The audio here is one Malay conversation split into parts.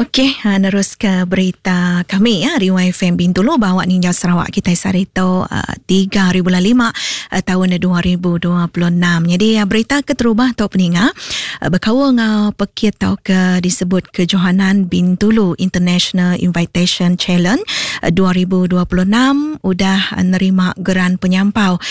Okey, nerus ke berita kami ya. Riwayat FM Bintulu bawa Ninja Sarawak kita Sarito 3 bulan 5 tahun 2026. Jadi berita keterubah tok peninga berkawa ngau pekit tau ke disebut kejohanan Bintulu International Invitation Challenge 2026 udah nerima geran penyampau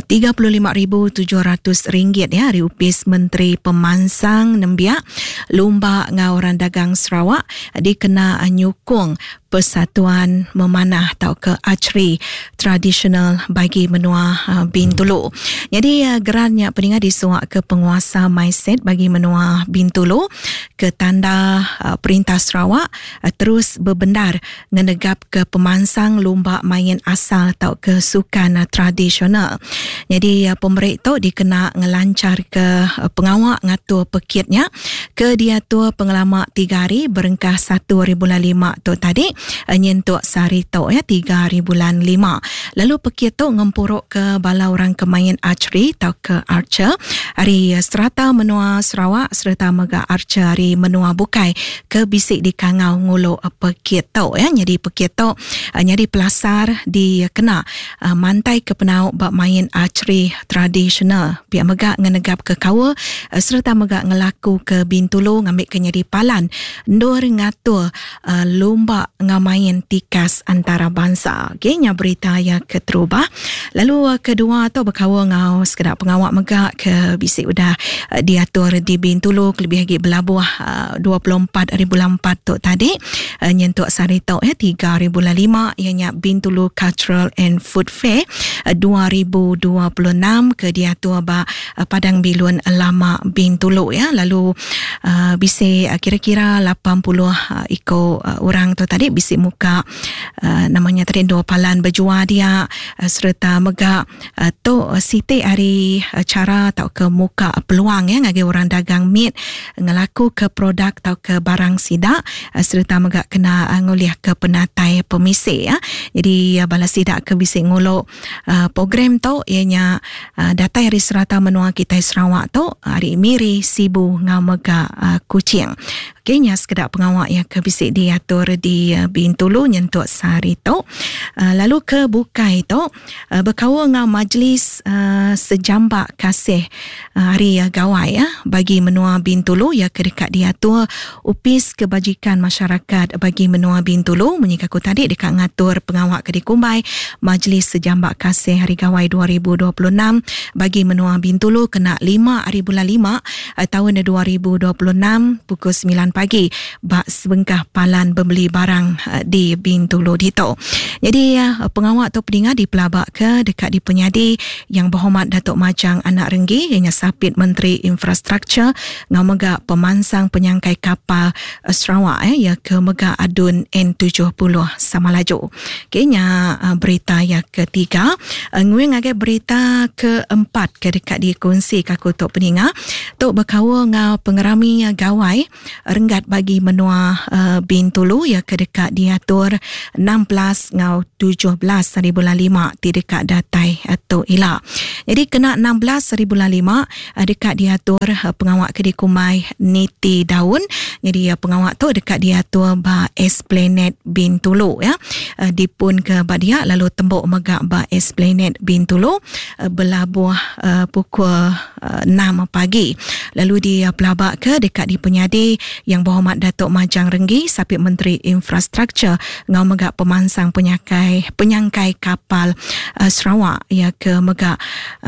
RM35,700 ya Upis Menteri Pemansang Nembiak Lumba ngau orang dagang Sarawak dikena nyukung Persatuan Memanah atau ke archery tradisional bagi menua Bintulu. Jadi gerannya peningat disuak ke penguasa mindset bagi menua Bintulu ke tanda Perintah Sarawak terus berbendar ngenegap ke pemansang lumba main asal atau ke sukan tradisional. Jadi pemerintah dikena ngelancar ke pengawak ngatur pekitnya ke diatur pengalamak 3 hari berengkah 1 bulan 5 tu tadi nyentuk sarito ya 3 bulan 5. Lalu pekit tu ngempuruk ke bala orang kemain archery atau ke archer hari serata menua Sarawak serta mega archer hari menua Bukai ke bisik di Kangau nguluk pekit tu ya. Jadi pekit tu nyari pelasar di kena mantai ke penau bak main archery tradisional pihak mega ngenegap ke kawa serta mega ngelaku ke Bintulu ngambil ke nyari palan ndor ngatur lomba ngamain tikas antarabangsa. Okay, nya berita yang keterubah. Lalu kedua tu berkawa ngau sekedar pengawak megak ke bisik udah diatur di Bintulu lebih lagi berlabuh 24 bulan 4 tu tadi nyentuk sarito 3 bulan 5 ianya Bintulu Cultural and Food Fair 2026 ke diatur ba Padang Bilun Lama Bintulu ya. Lalu bisik kira-kira 80 orang tu tadi bisik muka namanya tadi dua palan berjual dia serta megak tu siti hari cara atau ke muka peluang ya ngagi orang dagang meat ngelaku ke produk atau ke barang sidak serta megak kena nguliah ke penatai pemisik ya. Jadi balas sidak ke bisik nguluk program tu ianya datai hari serata menua kita Sarawak tu hari miri sibu ngau megak kucing. Kenya sekedar pengawak yang ke bisik diatur di Bintulu nyentuk sarito. Lalu ke Bukai tu berkawa ngau majlis sejambak kasih hari gawai ya bagi menua Bintulu ya kedekat diatur Upis Kebajikan Masyarakat bagi menua Bintulu menyikaku tadi dekat ngatur pengawak ke dikumbai majlis sejambak kasih hari gawai 2026 bagi menua Bintulu kena 5 bulan 5 tahun 2026 pukul 9 pagi bak sebengkah palan membeli barang di Bintulu dito. Jadi pengawak tu pendengar dipelabak ke dekat di penyadi yang berhormat Datuk Majang Anak Renggi ianya Sapit Menteri Infrastruktur ngau megak pemansang penyangkai kapal Sarawak ya ke megak adun N70 sama laju. Kenya berita yang ketiga nguing agak berita keempat ke dekat dikongsi kaku tok pendengar tok berkawa ngau pengerami gawai renggat bagi menua Bintulu ya ke dekat diatur 16 ngau 17 hari bulan 5 di dekat datai atau ila. Jadi kena 16 hari bulan 5 dekat diatur pengawak ke dikumai Niti Daun. Jadi pengawak tu dekat diatur ba Esplanade Bintulu ya. Dipun ke badia lalu tembok megak ba Esplanade Bintulu berlabuh pukul 6 pagi. Lalu dia pelabak ke dekat di penyadi yang berhormat Datuk Majang Renggi Sapit Menteri Infrastruktur ngau megak pemansang penyangkai kapal Sarawak ya ke megak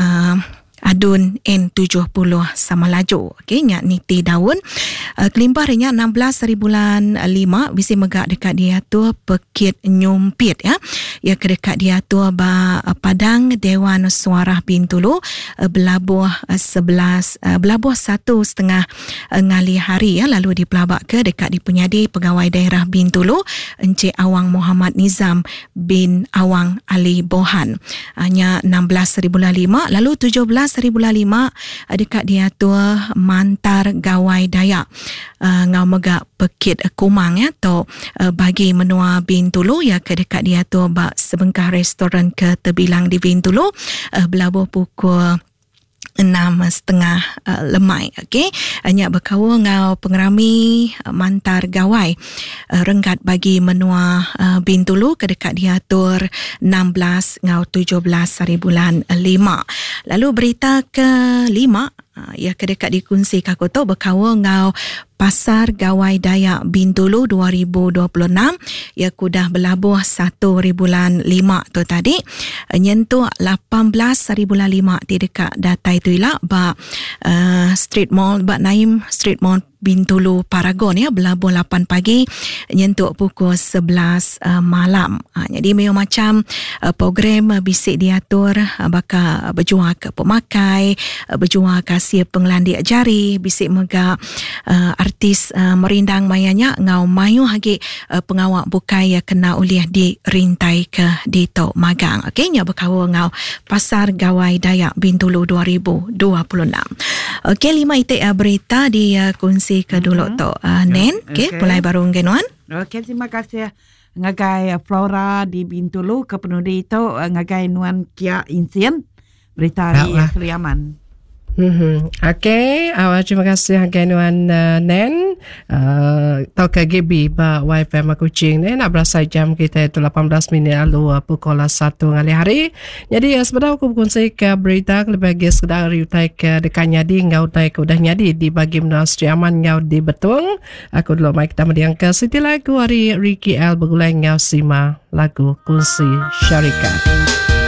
adun N70 sama laju. Okey, nyak Niti Daun kelimpah rinyak 16 hari bulan 5 bisi megak dekat dia tu Pekit Nyumpit ya. Ya ke dekat dia tu ba Padang Dewan Suara Bintulu belabuh 1.5 ngali hari ya. Lalu dipelabak ke dekat di penyadi Pegawai Daerah Bintulu Encik Awang Muhammad Nizam bin Awang Ali Bohan hanya 16 hari bulan 5. Lalu 17 hari bulan 5 dekat diatur Mantar Gawai Dayak ngau megak Pekit Kumang ya atau bagi menua Bintulu ya ke dekat diatur bak sebengkah restoran ke terbilang di Bintulu belabuh pukul 6.5 lemai. Okey, hanya berkawa ngau pengerami mantar gawai renggat bagi menua Bintulu kedekat diatur 16 ngau 17 hari bulan 5. Lalu berita ke-5 ia kedekat dikongsi Kakoto berkawa ngau Pasar Gawai Dayak Bintulu 2026 ia kudah berlabuh 1 hari bulan 5 tu tadi nyentuh 18 hari bulan 5 di dekat datai tu ilah ba Street Mall ba Naim Street Mall Bintulu Paragon ya berlabuh 8 pagi nyentuh pukul 11 malam. Jadi memang macam program bisik diatur bakal berjuang ke pemakai, berjuang kasih penglandik jari, bisik mega artis merindang mayanya ngau mayu hagi pengawak bukai kena uliah di rintai ke di tok magang. Okey, nya berkawa ngau Pasar Gawai Dayak Bintulu 2026. Okey, 5 itik berita di kongsi ke dulu tok Nen. Okey, mulai baru ngenuan. Okey, terima kasih ngagai Flora di Bintulu ke penudi itu ngagai Nuan Kia Insien berita di Seriaman. Okey, terima kasih Nuan Nen. Tau ke GB ba wifi Makucing ni nak berasa jam kita itu 18 minit lalu pukul 1 ngali hari. Jadi sebenarnya aku berkongsi ke berita lebih lagi sekedar utai ke dekat nyadi ngau utai ke udah nyadi di bagi menua Seriaman ngau di Betung. Aku dulu mai kita mendiang ke Siti lagu hari Ricky L bergulai ngau Sima lagu Kunci Syarikat.